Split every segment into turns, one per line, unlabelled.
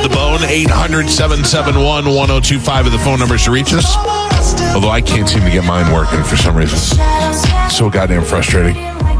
the bone. 800-771-1025 is the phone numbers to reach us. Although I can't seem to get mine working for some reason. So goddamn frustrating.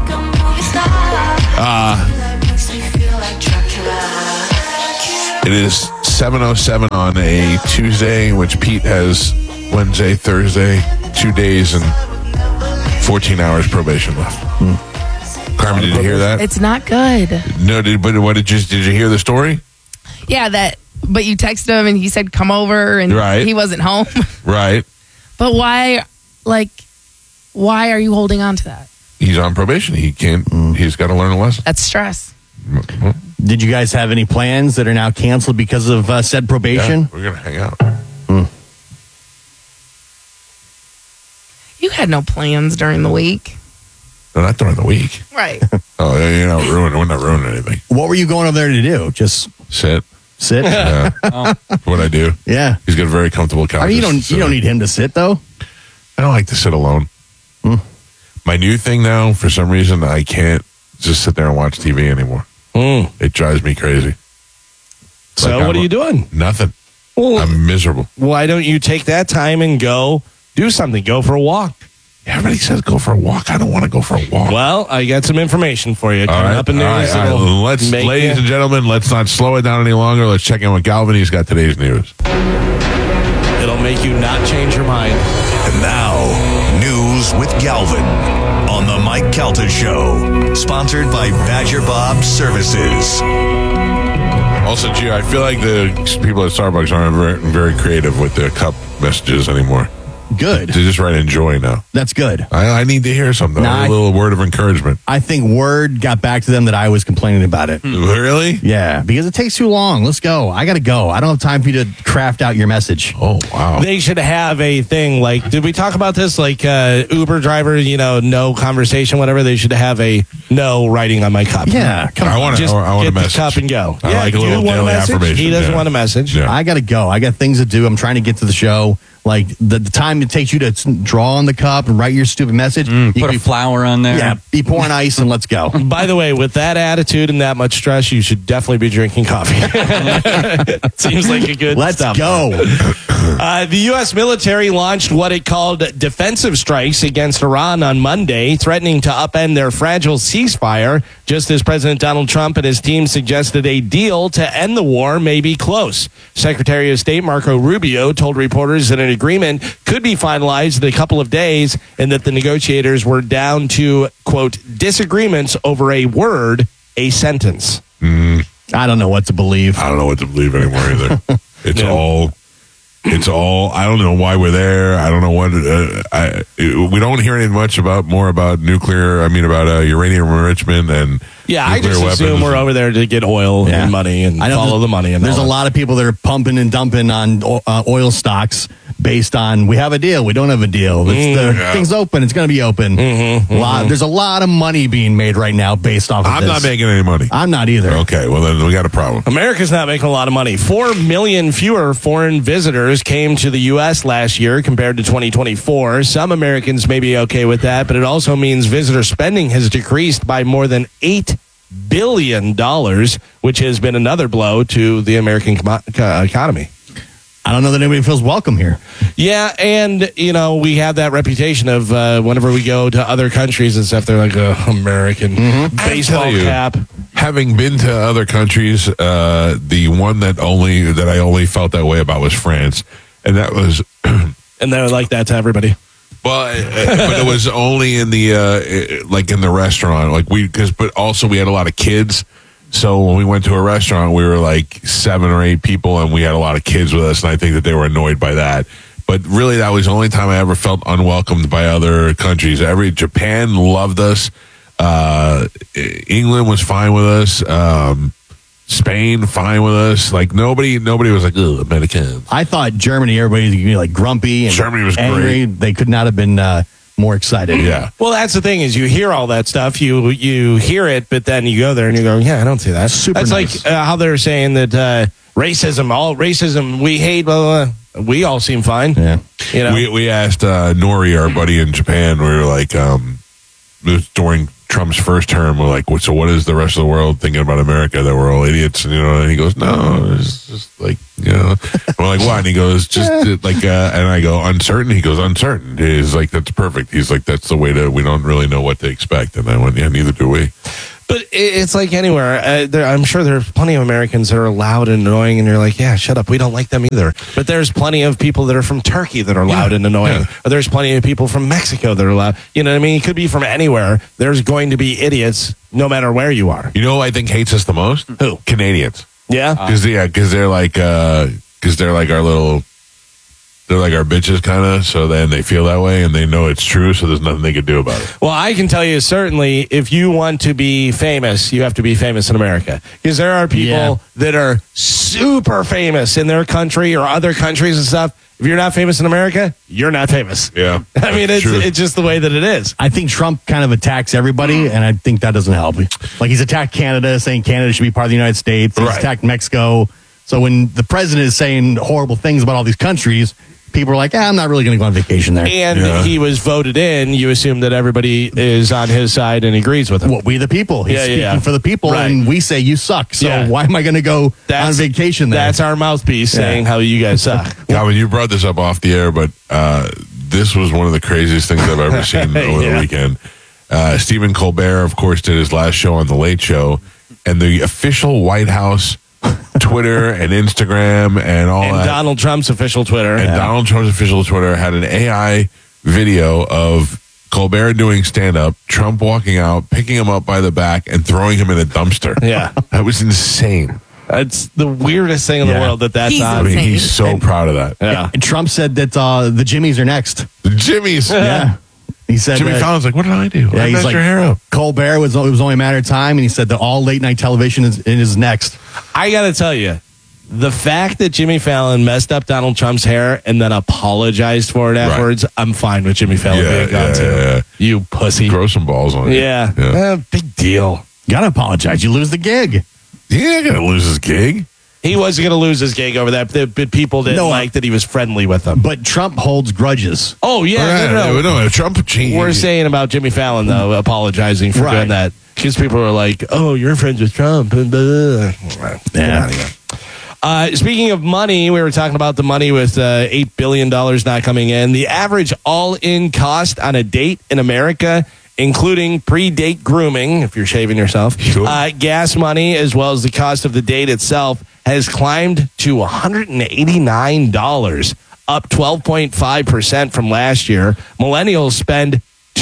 It is 7:07 on a Tuesday, in which Pete has Wednesday, Thursday, 2 days and 14 hours probation left. Carmen, did you hear that?
It's not good.
No, but what did you hear the story?
Yeah, but you texted him and he said come over and he wasn't home.
Right.
But why are you holding on to that?
He's on probation. He can't. He's got to learn a lesson.
That's stress.
Did you guys have any plans that are now canceled because of said probation?
Yeah, we're gonna hang out.
You had no plans during the week.
No, not during the week.
Right.
Oh, we're not ruining anything.
What were you going over there to do? Just
sit.
Yeah.
What I do.
Yeah.
He's got a very comfortable couch.
You don't need him to sit though.
I don't like to sit alone. My new thing now, for some reason, I can't just sit there and watch TV anymore. It drives me crazy.
So what are you doing?
Nothing.
Well,
I'm miserable.
Why don't you take that time and go do something? Go for a walk.
Everybody says go for a walk. I don't want to go for a walk.
Well, I got some information for you. Coming up in news.
Ladies and gentlemen, let's not slow it down any longer. Let's check in with Galvin. He's got today's news.
It'll make you not change your mind.
And now, news with Galvin on the Mike Calta Show, sponsored by Badger Bob Services.
Also, Gio, I feel like the people at Starbucks aren't very creative with their cup messages anymore.
Good.
They just write enjoy now.
That's good.
I need to hear something. A little word of encouragement.
I think word got back to them that I was complaining about it.
Really?
Yeah, because it takes too long. Let's go. I got to go. I don't have time for you to craft out your message.
Oh, wow.
They should have a thing like, did we talk about this? Like Uber driver, no conversation, whatever. They should have a no writing on my cup.
Yeah, come on.
I want a
get
message.
The cup and go.
I like a little daily affirmation.
He doesn't want a message.
Yeah.
I got to go. I got things to do. I'm trying to get to the show. Like the time it takes you to draw on the cup and write your stupid message.
Put a flower on there.
Yeah, be pouring ice and let's go.
By the way, with that attitude and that much stress, you should definitely be drinking coffee. Seems like a good
Let's
stuff.
go.
The U.S. military launched what it called defensive strikes against Iran on Monday, threatening to upend their fragile ceasefire, just as President Donald Trump and his team suggested a deal to end the war may be close. Secretary of State Marco Rubio told reporters that an agreement could be finalized in a couple of days and that the negotiators were down to, quote, disagreements over a word, a sentence.
I don't know what to believe.
I don't know what to believe anymore either. It's all. I don't know why we're there. I don't know what. We don't hear any much more about nuclear. About uranium enrichment and
I just assume we're over there to get oil and money and follow the money. And
there's a lot of people that are pumping and dumping on oil stocks based on we have a deal, we don't have a deal. Things open, it's going to be open. There's a lot of money being made right now based off of
I'm not making any money.
I'm not either.
Okay, well then we got a problem.
America's not making a lot of money. 4 million fewer foreign visitors came to the U.S. last year compared to 2024. Some Americans may be okay with that, but it also means visitor spending has decreased by more than $8 billion, which has been another blow to the American economy.
I don't know that anybody feels welcome here.
Yeah, and, we have that reputation of whenever we go to other countries and stuff, they're like, American baseball cap.
Having been to other countries, the one that I only felt that way about was France, and that was...
and they're like that to everybody.
Well, but it was only in the in the restaurant, but also we had a lot of kids. So when we went to a restaurant, we were like 7 or 8 people, and we had a lot of kids with us, and I think that they were annoyed by that. But really, that was the only time I ever felt unwelcomed by other countries. Japan loved us. England was fine with us. Spain, fine with us. Nobody was like, ugh, Americans.
I thought Germany, everybody was going to be grumpy and
Germany was
angry.
great.
They could not have been more excited.
Yeah.
Well, that's the thing is you hear all that stuff, you hear it, but then you go there and you go, yeah, I don't see that. That's
nice.
Like how they're saying that racism, we hate, blah, blah, blah. We all seem fine.
Yeah.
We asked Nori, our buddy in Japan, we were like, it was during Trump's first term, we're like, so what is the rest of the world thinking about America? That we're all idiots, and he goes, no, it's just like, we're like, what? And he goes, just like, and I go, uncertain. He goes, uncertain. He's like, that's perfect. He's like, that's the way we don't really know what to expect. And I went, yeah, neither do we.
But it's like anywhere. I'm sure there's plenty of Americans that are loud and annoying, and you're like, yeah, shut up. We don't like them either. But there's plenty of people that are from Turkey that are loud and annoying. Yeah. Or there's plenty of people from Mexico that are loud. You know what I mean? It could be from anywhere. There's going to be idiots no matter where you are.
You know who I think hates us the most?
Who?
Canadians.
Yeah?
Because they're like our little... They're like our bitches, kind of, so then they feel that way, and they know it's true, so there's nothing they can do about it.
Well, I can tell you, certainly, if you want to be famous, you have to be famous in America. Because there are people that are super famous in their country or other countries and stuff. If you're not famous in America, you're not famous.
Yeah.
I mean, it's just the way that it is.
I think Trump kind of attacks everybody, and I think that doesn't help. Like, he's attacked Canada, saying Canada should be part of the United States. He's attacked Mexico. So when the president is saying horrible things about all these countries, people are like, I'm not really going to go on vacation there.
And he was voted in. You assume that everybody is on his side and agrees with him.
Well, we the people. He's speaking for the people, and we say you suck. So why am I going to go on vacation there?
That's our mouthpiece saying how you guys suck.
Calvin, you brought this up off the air, but this was one of the craziest things I've ever seen over the weekend. Stephen Colbert, of course, did his last show on The Late Show, and the official White House Twitter and Instagram and all that.
Donald Trump's official Twitter.
And Donald Trump's official Twitter had an AI video of Colbert doing stand-up, Trump walking out, picking him up by the back, and throwing him in a dumpster.
Yeah.
That was insane.
It's the weirdest thing in the world that's on.
I mean, he's so proud of that.
Yeah.
And Trump said that the Jimmys are next.
The Jimmys?
Yeah. He said
Jimmy Fallon's like, what did I do?
Yeah,
I messed your hair up.
Colbert it was only a matter of time, and he said that all late night television is next.
I got to tell you, the fact that Jimmy Fallon messed up Donald Trump's hair and then apologized for it afterwards, I'm fine with Jimmy Fallon being gone too.
Yeah.
You pussy.
Grow some balls on it.
Yeah. Big deal.
Gotta apologize. You lose the gig.
He ain't gonna lose his gig.
He was going to lose his gig over that, but people didn't like that he was friendly with them.
But Trump holds grudges.
Oh, yeah.
No, Trump.
We're saying about Jimmy Fallon, though, apologizing for doing that. Because people are like, oh, you're friends with Trump. Speaking of money, we were talking about the money with $8 billion not coming in. The average all-in cost on a date in America, including pre-date grooming, if you're shaving yourself, gas money, as well as the cost of the date itself, has climbed to $189, up 12.5% from last year. Millennials spend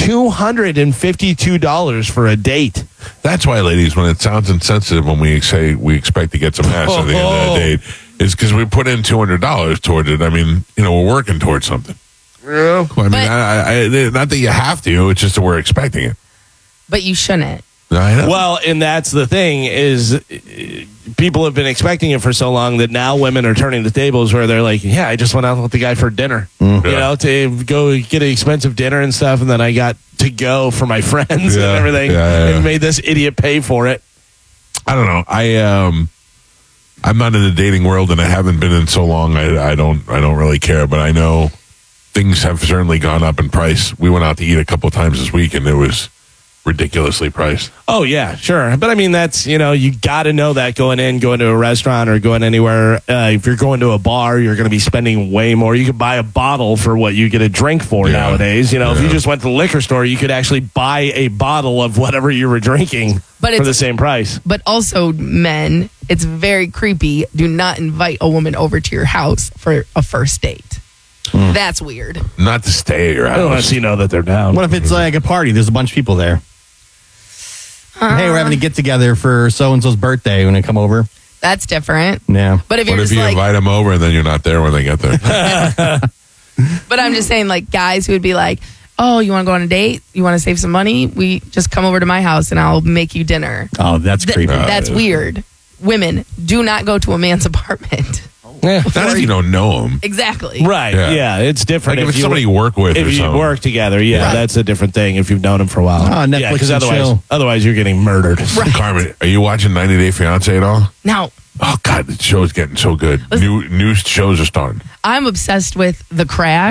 $252 for a date.
That's why, ladies, when it sounds insensitive when we say we expect to get some ass at the end of the date, it's because we put in $200 toward it. I mean, we're working towards something.
Yeah.
I mean, I not that you have to, it's just that we're expecting it.
But you shouldn't.
I know.
Well, and that's the thing is people have been expecting it for so long that now women are turning the tables where they're like, yeah, I just went out with the guy for dinner, to go get an expensive dinner and stuff. And then I got to go for my friends and everything and made this idiot pay for it.
I don't know. I'm not in the dating world and I haven't been in so long. I don't really care, but I know things have certainly gone up in price. We went out to eat a couple of times this week and it was ridiculously priced.
Oh, yeah, sure. But I mean, that's, you got to know that going to a restaurant or going anywhere. If you're going to a bar, you're going to be spending way more. You could buy a bottle for what you get a drink for nowadays. If you just went to the liquor store, you could actually buy a bottle of whatever you were drinking for the same price.
But also, men, it's very creepy. Do not invite a woman over to your house for a first date. That's weird.
Not to stay at your house.
Unless you know that they're down.
What if it's like a party? There's a bunch of people there. Hey, we're having a get together for so and so's birthday when they come over.
That's different.
Yeah.
But if
what
you're
if you invite them over and then you're not there when they get there?
But I'm just saying, like, guys who would be like, oh, you want to go on a date? You want to save some money? We just come over to my house and I'll make you dinner.
Oh, that's creepy.
That's weird. Women, do not go to a man's apartment.
Yeah.
Not if you don't know them.
Exactly.
Right. Yeah, it's different.
Like if it's somebody you work with
if
or
you
something.
work together, that's a different thing if you've known them for a while.
Netflix
because
and chill.
otherwise you're getting murdered.
Right.
Carmen, are you watching 90 Day Fiancé at all?
Now,
Oh, God, the show's getting so good. New shows are starting.
I'm obsessed with The Crash.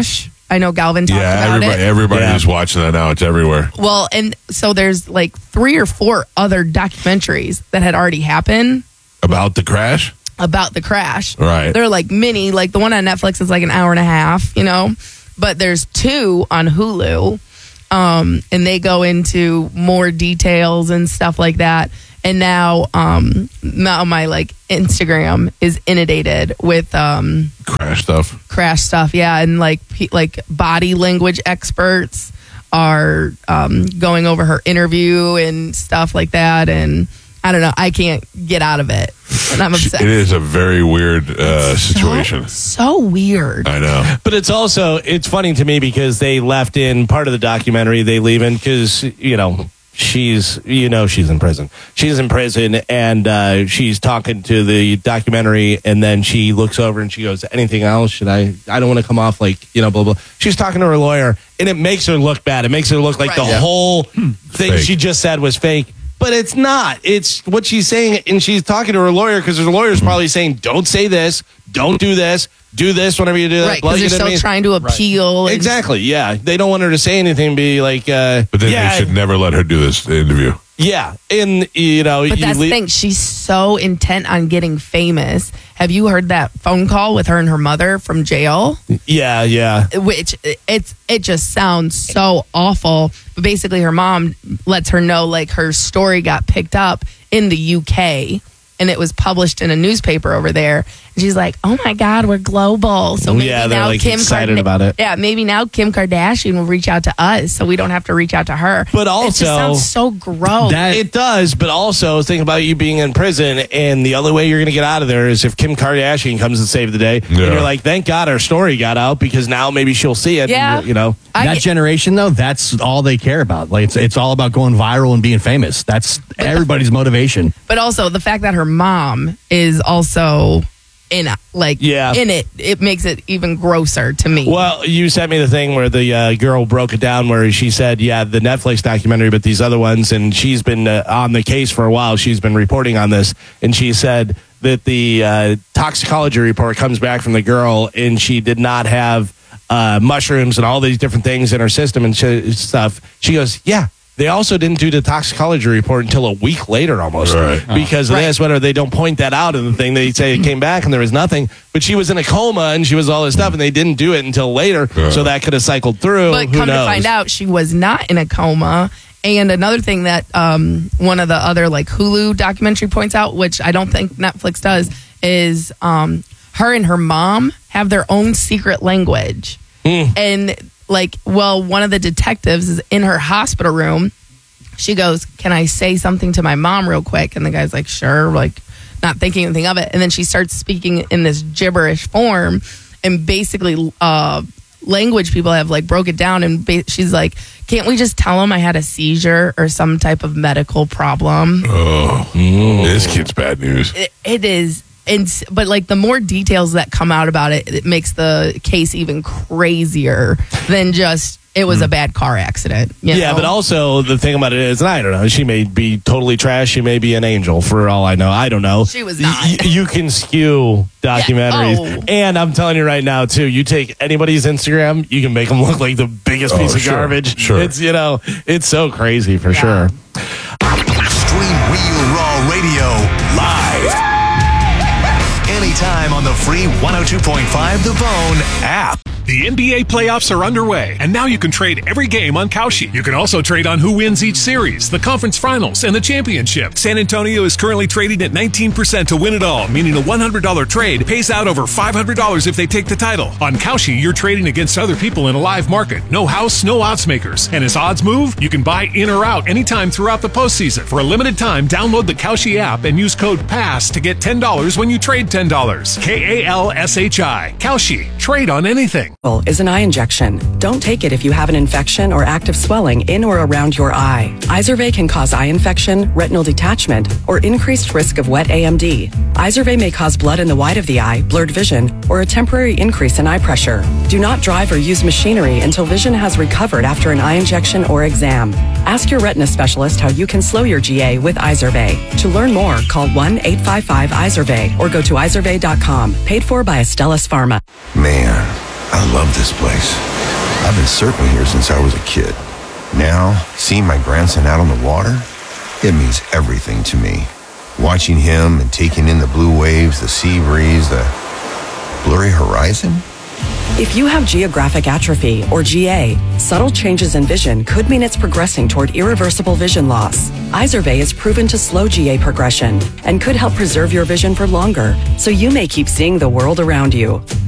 I know Galvin talked about
everybody
Yeah.
is watching that now. It's everywhere.
Well, and so there's like 3 or 4 other documentaries that had already happened
About the crash?
about the crash.
Right.
They're like mini, like the one on Netflix is like an hour and a half, but there's 2 on Hulu. And they go into more details and stuff like that. And now my like Instagram is inundated with
Crash stuff.
Yeah, and like body language experts are going over her interview and stuff like that. And I don't know, I can't get out of it, and I'm obsessed.
It is a very weird situation.
So weird.
I know.
But it's funny to me because they left in part of the documentary, they leave in because, she's in prison. She's in prison and she's talking to the documentary, and then she looks over and she goes, anything else? Should I don't want to come off like, blah, blah. She's talking to her lawyer and it makes her look bad. It makes her look like the whole thing
Fake.
she just said was fake. But it's not. It's what she's saying, and she's talking to her lawyer because her lawyer's probably saying, don't say this, don't do this whenever you do that.
Right, because they're still trying to appeal. and-
Exactly, yeah. They don't want her to say anything and be like...
But then they should never let her do this interview.
Yeah, and,
But that's the thing. She's so intent on getting famous. Have you heard that phone call with her and her mother from jail?
Yeah.
Which it just sounds so awful. But basically, her mom lets her know like her story got picked up in the UK and it was published in a newspaper over there. And she's like, "Oh my God, we're global." So maybe
they're
now
like excited about it.
Yeah, maybe now Kim Kardashian will reach out to us, so we don't have to reach out to her.
But also,
it just sounds so gross.
It does, but also think about you being in prison, and the only way you're going to get out of there is if Kim Kardashian comes and save the day.
Yeah.
And you're like, thank God our story got out because now maybe she'll see it.
Yeah.
And,
That generation, though, that's all they care about. Like it's all about going viral and being famous. That's everybody's motivation.
But also the fact that her mom is also in it makes it even grosser to me.
Well, you sent me the thing where the girl broke it down where she said, the Netflix documentary, but these other ones, and she's been on the case for a while. She's been reporting on this, and she said that the toxicology report comes back from the girl, and she did not have mushrooms and all these different things in her system and stuff. She goes, they also didn't do the toxicology report until a week later almost.
Right.
Because of this, whether they don't point that out in the thing, they say it came back and there was nothing. But she was in a coma and she was all this stuff and they didn't do it until later. So that could have cycled through.
But
Who
come
knows?
to find out, she was not in a coma. And another thing that one of the other like Hulu documentary points out, which I don't think Netflix does, is her and her mom have their own secret language. And one of the detectives is in her hospital room. She goes, "Can I say something to my mom real quick?" And the guy's like, "Sure," like not thinking anything of it. And then she starts speaking in this gibberish form, and basically language people have like broke it down. And she's like, "Can't we just tell him I had a seizure or some type of medical problem?"
This kid's bad news.
It is. But like the more details that come out about it, it makes the case even crazier than just it was a bad car accident. You know?
But also the thing about it is, and I don't know, she may be totally trash. She may be an angel for all I know. I don't know.
She was not.
You can skew documentaries.
Yeah. Oh.
And I'm telling you right now, too, you take anybody's Instagram, you can make them look like the biggest piece of garbage.
Sure.
It's, it's so crazy for sure.
Stream Real Raw Radio live. Anytime on the free 102.5 The Bone app.
The NBA playoffs are underway, and now you can trade every game on Kalshi. You can also trade on who wins each series, the conference finals, and the championship. San Antonio is currently trading at 19% to win it all, meaning a $100 trade pays out over $500 if they take the title. On Kalshi, you're trading against other people in a live market. No house, no odds makers. And as odds move, you can buy in or out anytime throughout the postseason. For a limited time, download the Kalshi app and use code PASS to get $10 when you trade $10. KALSHI. Kalshi. Trade on anything.
Is an eye injection. Don't take it if you have an infection or active swelling in or around your eye. Izervay can cause eye infection, retinal detachment, or increased risk of wet AMD. Izervay may cause blood in the white of the eye, blurred vision, or a temporary increase in eye pressure. Do not drive or use machinery until vision has recovered after an eye injection or exam. Ask your retina specialist how you can slow your GA with Izervay. To learn more, call 1-855-IZERVAY or go to izervay.com. Paid for by Astellas Pharma.
Man, I love this place.
I've been surfing here since I was a kid. Now, seeing my grandson out on the water, it means everything to me. Watching him and taking in the blue waves, the sea breeze, the blurry horizon.
If you have geographic atrophy, or GA, subtle changes in vision could mean it's progressing toward irreversible vision loss. Izervay is proven to slow GA progression and could help preserve your vision for longer, so you may keep seeing the world around you.